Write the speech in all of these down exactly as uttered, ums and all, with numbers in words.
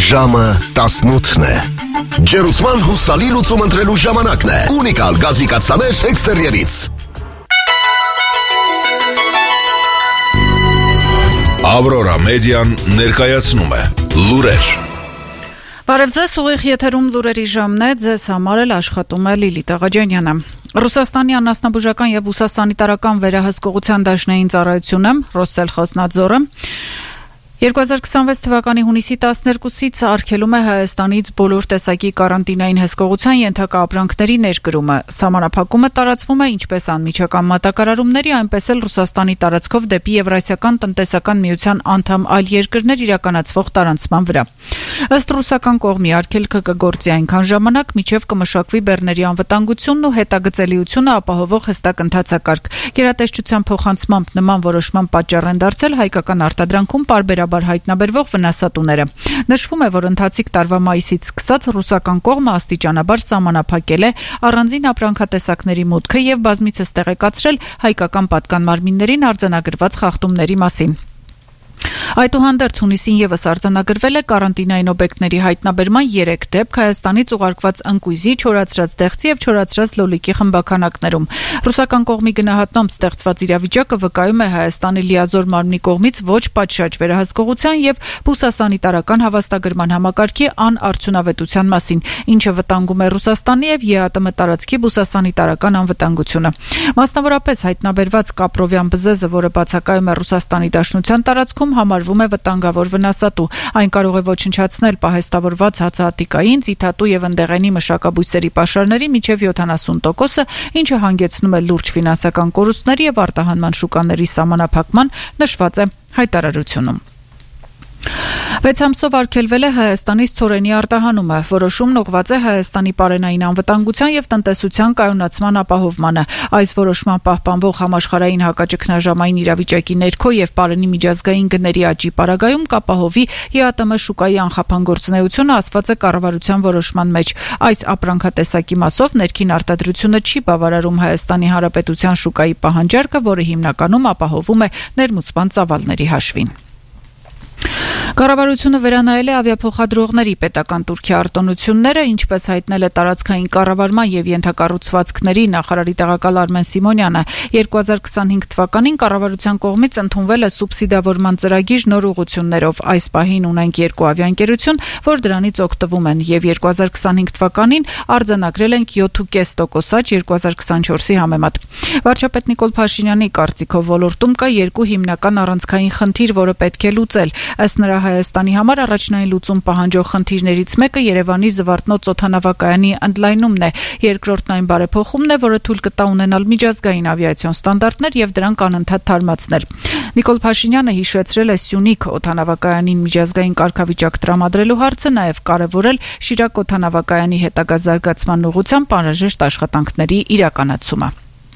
Ժամը տասնութն է։ Ջերուցման հուսալի լուծում ընտրելու ժամանակն է։ Ունիկալ գազի կաթսաներ էքստերիերից։ Ավրորա մեդիան ներկայացնում է լուրեր։ Բարև ձեզ, ուղիղ եթերում լուրերի ժամն է, ձեզ համար էլ աշխատում է Լիլիթ Աղաջանյանը։ Ռուսաստանի անասնաբուժական եւ բուսասանիտարական վերահսկողության դաշնային ծառայությունը Ռոսսելխոզնադզորը երկու հազար քսանվեց թվականի հունիսի տասներկուսից արգելում է Հայաստանից բոլոր տեսակի կարանտինային հսկողության ենթակա ապրանքների ներկրումը։ Սահմանափակումը տարածվում է ինչպես անմիջական մատակարարումների, այնպես էլ Ռուսաստանի տարածքով դեպի Եվրասիական տնտեսական միության անդամ այլ երկրներ իրականացվող տարանցման վրա։ Ըստ ռուսական կողմի արգելքը կգործի այնքան ժամանակ, մինչև կմշակվի բեռների անվտանգությունն ու հետագծելիությունը ապահովող հստակ ընթացակարգ։ Գերատեսչության փոխանցմամբ նման որոշման պատճառ են դարձել հայկական արտադրանքում պարբերաբար հայտնաբերվող վնասատուները։ Նշվում է, որ ընթացիկ տարվա մայիսից սկսած ռուսական կողմը աստիճանաբար սահմանափակել է առանձին ապրանքատեսակների մուտքը եւ բազմիցս տեղեկացրել հայկական պատկան մարմիններին արձանագրված խախտումների մասին։ Այդուհանդերձ հունիսին եւս արձանագրվել է կարանտինային օբյեկտների հայտնաբերման երեք դեպք Հայաստանից ուղարկված ընկույզի, չորացրած դեղցի եւ չորացրած լոլիկի խմբականակներում։ Ռուսական կողմի գնահատմամբ ստեղծված իրավիճակը վկայում է Հայաստանի լիազոր մարմնի կողմից ոչ պատշաճ վերահսկողության եւ բուսասանիտարական հավաստագրման համակարգի անարդյունավետության մասին, ինչը վտանգում է Ռուսաստանի եւ ԵԱՏՄ տարածքի բուսասանիտարական անվտանգությունը։ Մասնավորապես հայտնաբերված կապրովյան բզեզը, որը բացակայում է Ռուսաստանի Դաշնության տարածքում, համարվում է վտանգավոր վնասատու։ Այն կարող է ոչնչացնել պահեստավորված հացահատիկային, ձիթատու եւ ընդեղենի մշակաբույսերի պաշարների մինչեւ յոթանասուն տոկոսը, ինչը հանգեցնում է լուրջ ֆինանսական կորուստների եւ արտահանման շուկաների սահմանափակման, նշված է հայտարարությունում։ Վեց ամսով արգելվել է Հայաստանից ցորենի արտահանումը։ Որոշումն ուղղված է Հայաստանի պարենային անվտանգության եւ տնտեսության կայունացման ապահովմանը։ Այս որոշման պահպանվող համաշխարհային հակաճգնաժամային իրավիճակի ներքո եւ պարենի միջազգային գների աճի պարագայում կապահովի ԵԱՏՄ շուկայի անխափան գործունեությունը, ասված է կառավարության որոշման մեջ։ Այս ապրանքատեսակի մասով ներքին արտադրությունը չի բավարարում Հայաստանի Հանրապետության շուկայի պահանջարկը, որը հիմնականում ապահովում է ներմուծման ծավալների հաշվին։ Կառավարությունը վերանայել է ավիափոխադրողների պետական турքի արտոնությունները, ինչպես հայտնել է տարածքային կառավարման եւ ենթակառուցվածքների նախարարի տեղակալ Արմեն Սիմոնյանը։ երկու հազար քսանհինգ թվականին կառավարության կողմից ընդունվել է սուբսիդավորման ծրագիր նոր ուղղություններով։ Այս պահին ունենք երկու ավիաընկերություն, որ դրանից օգտվում են, եւ երկու հազար քսանհինգ թվականին արձանագրել ենք յոթ կես տոկոս աճ երկու հազար քսանչորսի համեմատ։ Վարչապետ Նիկոլ Փաշինյանի կարծիքով ոլորտում կա երկու հիմնական առանցքային խնդիր, որը պետք է լուծել։ Ըստ նրա Հայաստանի համար առաջնային լուծում պահանջող խնդիրներից մեկը Երևանի Զվարթնոց օդանավակայանի ընդլայնումն է, երկրորդն այն բարեփոխումն է, որը թույլ կտա ունենալ միջազգային ավիացիոն ստանդարտներ եւ դրանք անընդհատ թարմացնել։ Նիկոլ Փաշինյանը հիշեցրել է Սյունիք օդանավակայանին միջազգային կարգավիճակ տրամադրելու հարցը, նաեւ կարեւորել Շիրակ օդանավակայանի հետագա զարգացման ուղղությամբ անհրաժեշտ աշխատանքների իրականացումը։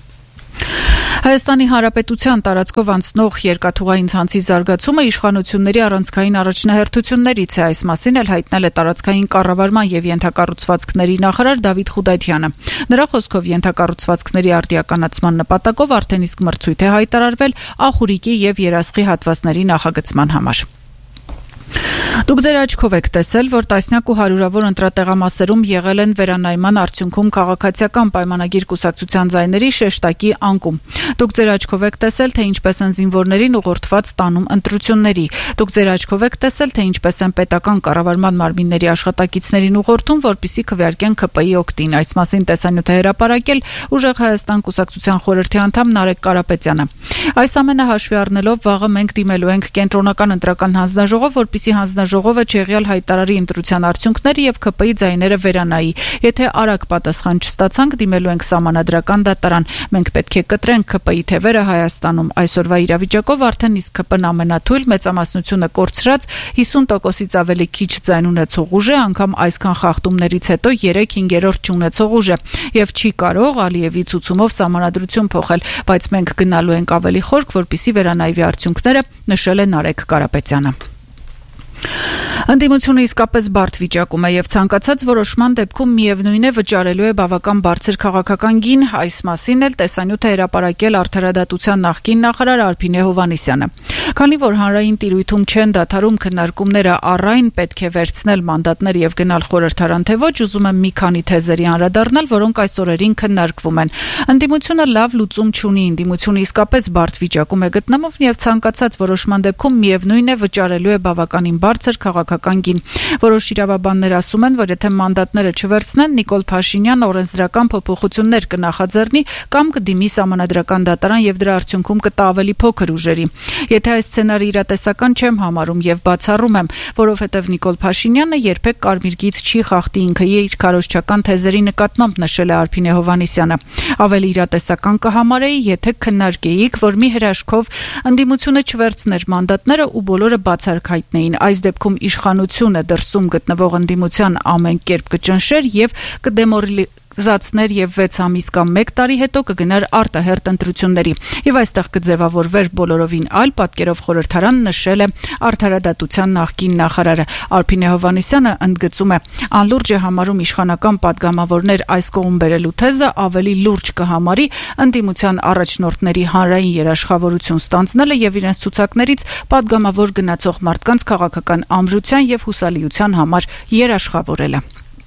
Հայաստանի Հանրապետության տարածքով անցնող երկաթուղային ցանցի զարգացումը իշխանությունների առանցքային առաջնահերթություններից է, այս մասին էլ հայտնել է տարածքային կառավարման եւ ենթակառուցվածքների նախարար Դավիթ Խուդայթյանը։ Նրա խոսքով ենթակառուցվածքների արդիականացման նպատակով արդեն իսկ մրցույթ է հայտարարվել Ախուրիկի եւ Երասխի հատվածների նախագծման համար։ Դուք ձեր աչքով եք տեսել, որ տասնյակ ու հարյուրավոր ընտրատեղամասերում եղել են վերանայման արդյունքում քաղաքացիական պայմանագիր կուսակցության ձայների շեշտակի անկում։ Դուք ձեր աչքով եք տեսել, թե ինչպես են զինվորներին ուղղորդված տանում ընտրությունների։ Դուք ձեր աչքով եք տեսել, թե ինչպես են պետական կառավարման մարմինների աշխատակիցներին ուղղորդում, որպեսզի քվեարկեն ՔՊ-ի օգտին։ Այս մասին տեսանյութ է հրապարակել Ուժեղ Հայաստան կուսակցության խորհրդի անդամ Նարեկ Կարապետյանը։ Այս ամենը հաշվի առնելով վաղը մենք դիմելու ենք կենտրոնական ընտրական հանձնաժողով, որպեսզի հանձնաժողովը չեղյալ հայտարարի ընտրության արդյունքները եւ ՔՊ-ի ձայները վերանայի։ Եթե արագ պատասխան չստացանք, դիմելու ենք սահմանադրական դատարան։ Մենք պետք է կտրենք ՔՊ-ի թևերը Հայաստանում։ Այսօրվա իրավիճակով արդեն իսկ ՔՊ-ն ամենաթույլ մեծամասնությունը կորցրած հիսուն տոկոսից ավելի քիչ ձայն ունեցող ուժ է, անգամ այսքան խախտումներից հետո երեք հինգերորդ չունեցող ուժ է եւ չի կարող Ալիևի ցուցումով սահմանադրություն փոխել, բայց մենք գնալու ենք ավելի խորք, որպեսզի վերանայվի արդյունքները, նշել է Նարեկ Կարապետյանը։ Ընդդիմությունը իսկապես բարդ վիճակում է եւ ցանկացած որոշման դեպքում միևնույն է վճարելու է բավական բարձր քաղաքական գին, այս մասին էլ տեսանյութ է հրապարակել Արդարադատության նախկին նախարար Արփինե Հովհաննիսյանը։ Քանի որ հանրային տիրույթում չեն դադարում քննարկումները առ այն պետք է վերցնել մանդատներ եւ գնալ խորհրդարան թե ոչ, ուզում եմ մի քանի թեզերի անդրադառնալ, որոնք այս օրերին քննարկվում են։ Ընդդիմությունը լավ լուծում չունի, ընդդիմությունը իսկապես բարդ վիճակում է գտնվում եւ ցանկացած որոշման դեպքում միևնույն է վճարելու է բավականին բարձր քաղաքական գին։ Որոշ իրավաբաններ ասում են, որ եթե մանդատները չվերցնեն, Նիկոլ Փաշինյանը օրենսդրական փոփոխություններ կնախաձեռնի կամ կդիմի սահմանադրական դատարան եւ դրա արդյունքում կտա ավելի փոքր ուժերի։ Եթե այս սցենարը իրատեսական չեմ համարում եւ բացառում եմ, որովհետեւ Նիկոլ Փաշինյանը երբեք կարմիր գիծ չի խախտի ինքը իր քարոզչական թեզերի նկատմամբ, նշել է Արփինե Հովհաննիսյանը։ Ավելի իրատեսական կհամարեի, եթե քննարկեիք, որ մի հրաշքով ընդդիմությունը չվերցներ մանդատները ու բոլորը բացարկայտնեին։ Այս դեպքում իշխանությունը դրսում գտնվող ընդդիմության ամեն կերպ կճնշեր եւ կդեմորալիզացներ եւ վեց ամիս կամ մեկ տարի հետո կգնար արտահերտ ընտրությունների եւ այստեղ կձևավորվեր բոլորովին այլ պատկերով խորհրդարան, նշել է Արդարադատության նախկին նախարարը։ Արփինե Հովհաննիսյանը ընդգծում է, անլուրջ է համարում իշխանական падգամավորներ այս կողմ բերելու թեզը, ավելի լուրջ կհամարի ընդդիմության առաջնորդների հանրային երաշխավորություն ստանձնելը եւ իրենց ցուցակներից падգամավոր գնացող մարդկանց քաղաքական ամրության եւ հուսալիության համար երաշխավորելը։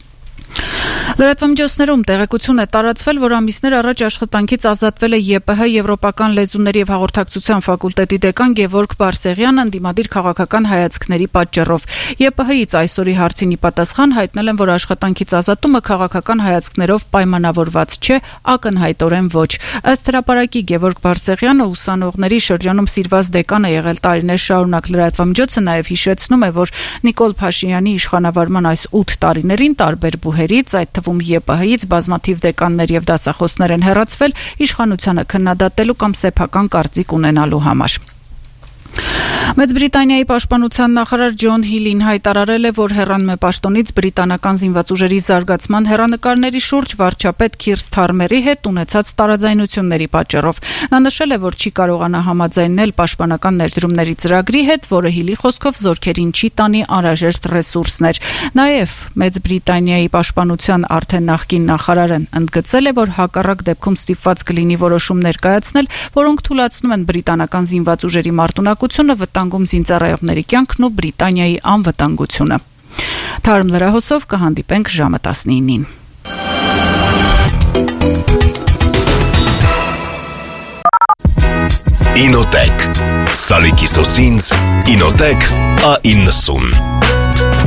Լրատվամիջոցներում տեղեկություն է տարածվել, որ ամիսներ առաջ աշխատանքից ազատվել է ԵՊՀ Եվրոպական լեզուների եւ հաղորդակցության ֆակուլտետի դեկան Գևորգ Բարսեղյանը ընդդիմադիր քաղաքական հայացքների պատճառով։ ԵՊՀ-ից այսօրի հարցին ի պատասխան հայտնել են, որ աշխատանքից ազատումը քաղաքական հայացքներով պայմանավորված չէ, ակնհայտորեն ոչ։ Ըստ հրապարակի Գևորգ Բարսեղյանը ուսանողների շրջանում սիրված դեկան է եղել տարիներ շարունակ։ Լրատվամիջոցը նաեւ հիշեցնում է, որ Նիկոլ Փաշինյանի իշխանավարման այս ութ տարիներին տարբեր բուհերից, այդ թվում ԵՊՀ-ից բազմաթիվ դեկաններ եւ դասախոսներ են հեռացվել իշխանությանը քննադատելու կամ սեփական կարծիք ունենալու համար։ Մեծ Բրիտանիայի պաշտպանության նախարար Ջոն Հիլին հայտարարել է, որ հեռանում է պաշտոնից բրիտանական զինված ուժերի զարգացման հեռանկարների շուրջ վարչապետ Քիր Սթարմերի հետ ունեցած տարաձայնությունների պատճառով։ Նա նշել է, որ չի կարողանա համաձայնել պաշտպանական ներդրումների ծրագրի հետ, որը Հիլի խոսքով զորքերին չի տանի անհրաժեշտ ռեսուրսներ։ Նաև Մեծ Բրիտանիայի պաշտպանության արդեն նախկին նախարարն ընդգծել է, որ հակառակ դեպքում ստիպված կլինի որոշումներ կայացնել, որոնք թույլատնում են բրիտանական զինված ուժերի մարտունակությունը, վտանգում զինծառայողների կյանքն ու Բրիտանիայի անվտանգությունը։ Թարմ լրահոսով կհանդիպենք ժամը տասնինին։ Ինոտեք Սալիկի սոսինց Ինոտեք A իննսուն